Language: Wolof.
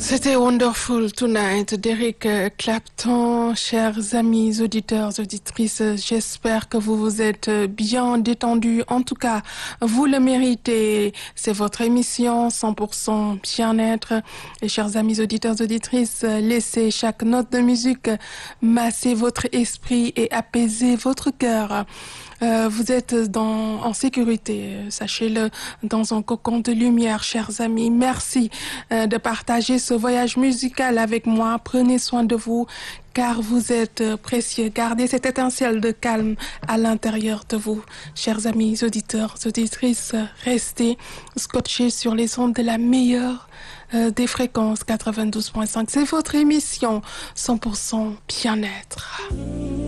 C'était Wonderful Tonight d'Eric Clapton. Chers amis auditeurs, auditrices, j'espère que vous vous êtes bien détendus. En tout cas, vous le méritez. C'est votre émission 100% bien-être. Et chers amis auditeurs, auditrices, laissez chaque note de musique masser votre esprit et apaiser votre cœur. Vous êtes en sécurité, sachez-le, dans un cocon de lumière, chers amis. Merci de partager ce voyage musical avec moi. Prenez soin de vous, car vous êtes précieux. Gardez cette étincelle de calme à l'intérieur de vous. Chers amis auditeurs, auditrices, restez scotchés sur les ondes de la meilleure des fréquences 92.5. C'est votre émission 100% bien-être.